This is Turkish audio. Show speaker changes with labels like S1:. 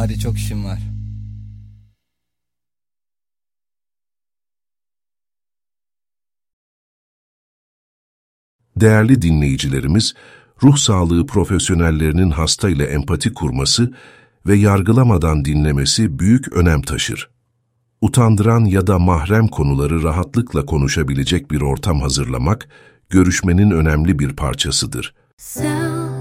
S1: Hadi çok işim var.
S2: Değerli dinleyicilerimiz, ruh sağlığı profesyonellerinin hastayla empati kurması ve yargılamadan dinlemesi büyük önem taşır. Utandıran ya da mahrem konuları rahatlıkla konuşabilecek bir ortam hazırlamak, görüşmenin önemli bir parçasıdır.